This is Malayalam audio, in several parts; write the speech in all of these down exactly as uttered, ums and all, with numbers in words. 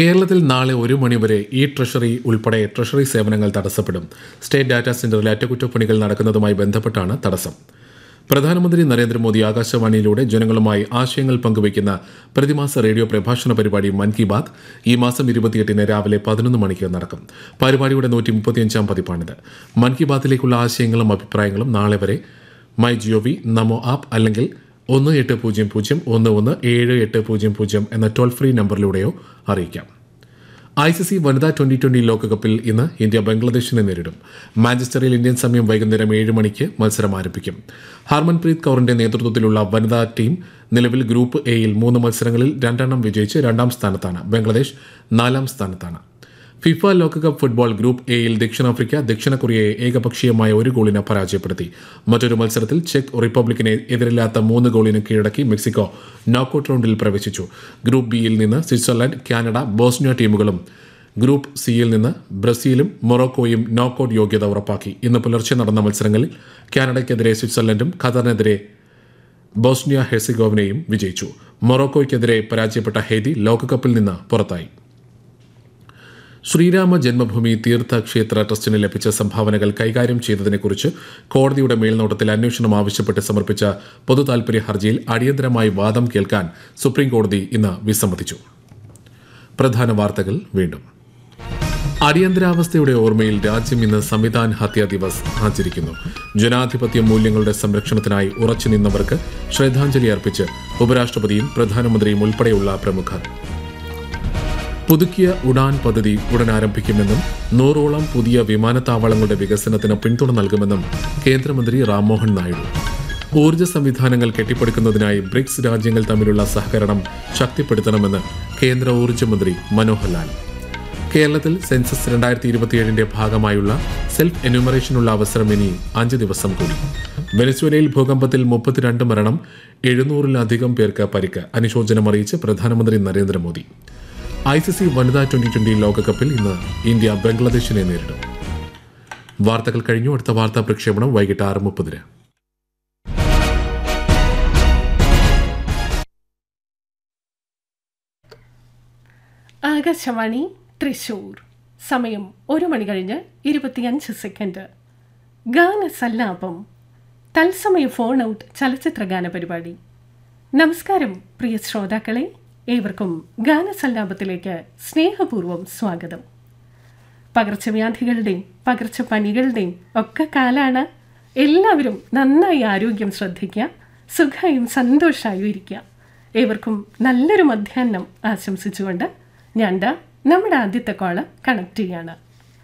കേരളത്തിൽ നാളെ ഒരു മണിവരെ ഇ ട്രഷറി ഉൾപ്പെടെ ട്രഷറി സേവനങ്ങൾ തടസ്സപ്പെടും. സ്റ്റേറ്റ് ഡാറ്റാ സെന്ററിൽ അറ്റകുറ്റപ്പണികൾ നടക്കുന്നതുമായി ബന്ധപ്പെട്ടാണ് തടസ്സം. പ്രധാനമന്ത്രി നരേന്ദ്രമോദി ആകാശവാണിയിലൂടെ ജനങ്ങളുമായി ആശയങ്ങൾ പങ്കുവയ്ക്കുന്ന പ്രതിമാസ റേഡിയോ പ്രഭാഷണ പരിപാടി മൻ കി ബാത് ഈ മാസം ഇരുപത്തിയെട്ടിന് രാവിലെ പതിനൊന്ന് മണിക്ക് നടക്കും. പരിപാടിയുടെ നൂറ്റി മുപ്പത്തിയഞ്ചാം പതിപ്പാണിത്. മൻ കി ബാത്തിലേക്കുള്ള ആശയങ്ങളും അഭിപ്രായങ്ങളും നാളെ വരെ മൈ ജിഒവി, നമോ ആപ്പ് അല്ലെങ്കിൽ ഒന്ന് എട്ട് പൂജ്യം പൂജ്യം ഒന്ന് ഒന്ന് ഏഴ് എട്ട് പൂജ്യം പൂജ്യം എന്ന ടോൾ ഫ്രീ നമ്പറിലൂടെയോ അറിയിക്കാം. ഐ സി സി വനിതാ ട്വന്റി ട്വന്റി ലോകകപ്പിൽ ഇന്ന് ഇന്ത്യ ബംഗ്ലാദേശിനെ നേരിടും. മാഞ്ചസ്റ്ററിൽ ഇന്ത്യൻ സമയം വൈകുന്നേരം ഏഴ് മണിക്ക് മത്സരം ആരംഭിക്കും. ഹർമൻപ്രീത് കൗറിന്റെ നേതൃത്വത്തിലുള്ള വനിതാ ടീം നിലവിൽ ഗ്രൂപ്പ് എയിൽ മൂന്ന് മത്സരങ്ങളിൽ രണ്ടെണ്ണം വിജയിച്ച് രണ്ടാം സ്ഥാനത്താണ്. ബംഗ്ലാദേശ് നാലാം സ്ഥാനത്താണ്. ഫിഫ ലോകകപ്പ് ഫുട്ബോൾ ഗ്രൂപ്പ് എയിൽ ദക്ഷിണാഫ്രിക്ക ദക്ഷിണ കൊറിയയെ ഏകപക്ഷീയമായ ഒരു ഗോളിന് പരാജയപ്പെടുത്തി. മറ്റൊരു മത്സരത്തിൽ ചെക്ക് റിപ്പബ്ലിക്കിനെ എതിരില്ലാത്ത മൂന്ന് ഗോളിന് കീഴടക്കി മെക്സിക്കോ നോക്കൌട്ട് റൗണ്ടിൽ പ്രവേശിച്ചു. ഗ്രൂപ്പ് ബിയിൽ നിന്ന് സ്വിറ്റ്സർലൻഡ്, കാനഡ, ബോസ്നിയ ടീമുകളും ഗ്രൂപ്പ് സിയിൽ നിന്ന് ബ്രസീലും മൊറോക്കോയും നോക്കൌട്ട് യോഗ്യത ഉറപ്പാക്കി. ഇന്ന് പുലർച്ചെ നടന്ന മത്സരങ്ങളിൽ കാനഡയ്ക്കെതിരെ സ്വിറ്റ്സർലൻഡും ഖത്തറിനെതിരെ ബോസ്നിയ ഹെർസിഗോവിനയും വിജയിച്ചു. മൊറോക്കോയ്ക്കെതിരെ പരാജയപ്പെട്ട ഹെയ്തി ലോകകപ്പിൽ നിന്ന് പുറത്തായി. ശ്രീരാമ ജന്മഭൂമി തീർത്ഥക്ഷേത്ര ട്രസ്റ്റിന് ലഭിച്ച സംഭാവനകൾ കൈകാര്യം ചെയ്തതിനെക്കുറിച്ച് കോടതിയുടെ മേൽനോട്ടത്തിൽ അന്വേഷണം ആവശ്യപ്പെട്ട് സമർപ്പിച്ച പൊതുതാൽപര്യ ഹർജിയിൽ അടിയന്തരമായി വാദം കേൾക്കാൻ സുപ്രീംകോടതി ഇന്ന് വിസമ്മതിച്ചു. പ്രധാന വാർത്തകൾ വീണ്ടും. അടിയന്തരാവസ്ഥയുടെ ഓർമ്മയിൽ രാജ്യം ഇന്ന് സംവിധാൻ ഹത്യാ ദിവസ് ആചരിക്കുന്നു. ജനാധിപത്യ മൂല്യങ്ങളുടെ സംരക്ഷണത്തിനായി ഉറച്ചുനിന്നവർക്ക് ശ്രദ്ധാഞ്ജലി അർപ്പിച്ച് ഉപരാഷ്ട്രപതിയും പ്രധാനമന്ത്രിയും ഉൾപ്പെടെയുള്ള പ്രമുഖർ. പുതുക്കിയ ഉഡാൻ പദ്ധതി ഉടൻ ആരംഭിക്കുമെന്നും നൂറോളം പുതിയ വിമാനത്താവളങ്ങളുടെ വികസനത്തിന് പിന്തുണ നൽകുമെന്നും കേന്ദ്രമന്ത്രി റാംമോഹൻ നായിഡു. ഊർജ്ജ സംവിധാനങ്ങൾ കെട്ടിപ്പടുക്കുന്നതിനായി ബ്രിക്സ് രാജ്യങ്ങൾ തമ്മിലുള്ള സഹകരണം ശക്തിപ്പെടുത്തണമെന്ന് കേന്ദ്ര ഊർജ്ജമന്ത്രി മനോഹർ ലാൽ. കേരളത്തിൽ സെൻസസ് രണ്ടായിരത്തി ഇരുപത്തിയേഴിന്റെ ഭാഗമായുള്ള സെൽഫ് എന്യൂമറേഷനുള്ള അവസരം ഇനി അഞ്ച് ദിവസം കൂടി. വെനസ്വേലയിൽ ഭൂകമ്പത്തിൽ മുപ്പത്തിരണ്ട് മരണം, എഴുന്നൂറിലധികം പേർക്ക് പരിക്ക്. അനുശോചനം അറിയിച്ച് പ്രധാനമന്ത്രി നരേന്ദ്രമോദി. ഐ സി സി വനിതാ ട്വന്റി ട്വന്റി ലോകകപ്പിൽ ഇന്ന് ഇന്ത്യ ബംഗ്ലാദേശിനെ നേരിടും. വാർത്തകൾ കഴിഞ്ഞു. അടുത്ത വാർത്താ പ്രക്ഷേപണം വൈകിട്ട് ആറ് മുപ്പതിന്. ആകാശവാണി തൃശൂർ. സമയം ഒരു മണി കഴിഞ്ഞ് ഇരുപത്തിയഞ്ച് സെക്കൻഡ്. ഗാനസല്ലാപം, തത്സമയ ഫോൺ ഔട്ട് ചലച്ചിത്ര ഗാന പരിപാടി. നമസ്കാരം പ്രിയ ശ്രോതാക്കളെ, ഏവർക്കും ഗാനസല്ലാപത്തിലേക്ക് സ്നേഹപൂർവ്വം സ്വാഗതം. പകർച്ചവ്യാധികളുടെയും പകർച്ചപ്പനികളുടെയും ഒക്കെ കാലാണ്. എല്ലാവരും നന്നായി ആരോഗ്യം ശ്രദ്ധിക്കുക, സുഖമായും സന്തോഷമായും ഇരിക്കുക. ഏവർക്കും നല്ലൊരു മധ്യാഹ്നം ആശംസിച്ചുകൊണ്ട് ഞാൻ ദാ നമ്മുടെ ആദ്യത്തെ കോള് കണക്ട് ചെയ്യാണ്.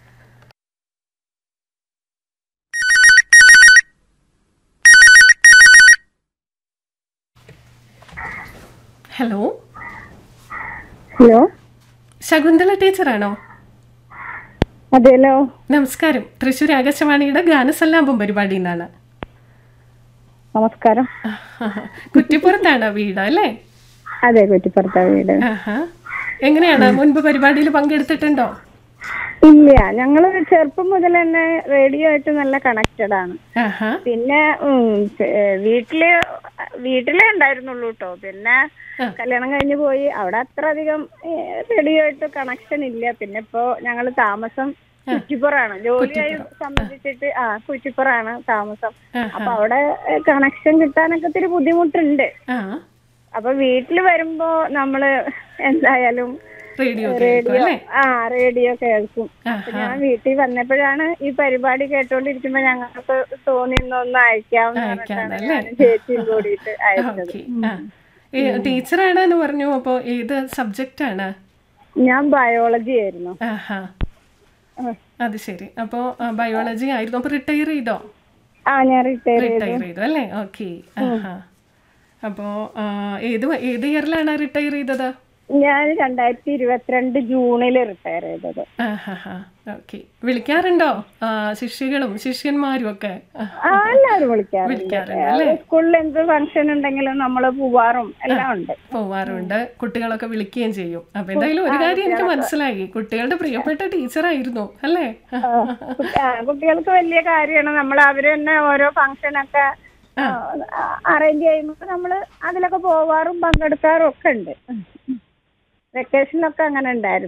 Hello hello Shakuntala ടീച്ചറാണോ? അതെല്ലോ. നമസ്കാരം. തൃശ്ശൂർ ആകാശവാണിയുടെ ഗാനസല്ലാപം പരിപാടിയിൽ നിന്നാണ്. നമസ്കാരം. കുറ്റിപ്പുറത്താണ് വീട് അല്ലേ? അതെ, കുറ്റിപ്പുറത്താ വീട്. എങ്ങനെയാണ്, മുൻപ് പരിപാടിയിൽ പങ്കെടുത്തിട്ടുണ്ടോ? ഇല്ല, ഞങ്ങള് ചെറുപ്പം മുതൽ തന്നെ റേഡിയോ ആയിട്ട് നല്ല കണക്റ്റഡ് ആണ്. പിന്നെ വീട്ടില് വീട്ടിലേ ഉണ്ടായിരുന്നുള്ളൂ കേട്ടോ. പിന്നെ കല്യാണം കഴിഞ്ഞ് പോയി. അവിടെ അത്ര അധികം റേഡിയോ ആയിട്ട് കണക്ഷൻ ഇല്ല. പിന്നെ ഇപ്പോ ഞങ്ങള് താമസം കുറ്റിപ്പുറാണ്. ജോലിയായി സംബന്ധിച്ചിട്ട് ആ കുറ്റിപ്പുറാണ് താമസം. അപ്പൊ അവിടെ കണക്ഷൻ കിട്ടാനൊക്കെ ഒത്തിരി ബുദ്ധിമുട്ടുണ്ട്. അപ്പൊ വീട്ടില് വരുമ്പോ നമ്മള് എന്തായാലും റേഡിയോ ആ റേഡിയോ കേൾക്കും. ഞാൻ വീട്ടിൽ വന്നപ്പോഴാണ് ഈ പരിപാടി കേട്ടോണ്ടിരിക്കുമ്പോ ഞങ്ങൾക്ക് തോന്നിയൊന്ന് അയക്കാവുന്ന ചേച്ചിയും കൂടിയിട്ട് അയച്ചത്. ടീച്ചറാണെന്ന് പറഞ്ഞു. അപ്പൊ ഏത് സബ്ജക്റ്റ് ആണ്? ഞാൻ ബയോളജി ആയിരുന്നു. അത് ശരി. അപ്പൊ ബയോളജി ആയിരുന്നു. അപ്പൊ റിട്ടയർ ചെയ്തോ? ആ, ഞാൻ റിട്ടയർ ചെയ്തു അല്ലേ? ഓക്കെ. അപ്പോ ഏത് ഏത് ഇയറിലാണ് റിട്ടയർ ചെയ്തത്? ഞാൻ രണ്ടായിരത്തി ഇരുപത്തിരണ്ട് ജൂണില് റിട്ടയർ ചെയ്തത്. ഓക്കെ. വിളിക്കാറുണ്ടോ ശിഷ്യകളും ശിഷ്യന്മാരും ഒക്കെ? എല്ലാവരും വിളിക്കാറുണ്ട്. സ്കൂളിൽ എന്ത് ഫംഗ്ഷൻ ഉണ്ടെങ്കിലും നമ്മള് പോവാറും എല്ലാം ഉണ്ട്. പോവാറുണ്ട്. കുട്ടികളൊക്കെ വിളിക്കുകയും ചെയ്യും. അപ്പൊ എന്തായാലും ഒരു കാര്യം എനിക്ക് മനസ്സിലായി, കുട്ടികളുടെ പ്രിയപ്പെട്ട ടീച്ചറായിരുന്നു അല്ലേ? കുട്ടികൾക്ക് വലിയ കാര്യമാണ്. നമ്മൾ അവര് തന്നെ ഓരോ ഫംഗ്ഷനൊക്കെ അറേഞ്ച് ചെയ്യുമ്പോൾ നമ്മള് അതിലൊക്കെ പോവാറും പങ്കെടുക്കാറും ഒക്കെ ഉണ്ട്. വെക്കേഷനൊക്കെ അങ്ങനെ ഉണ്ടായിരുന്നു.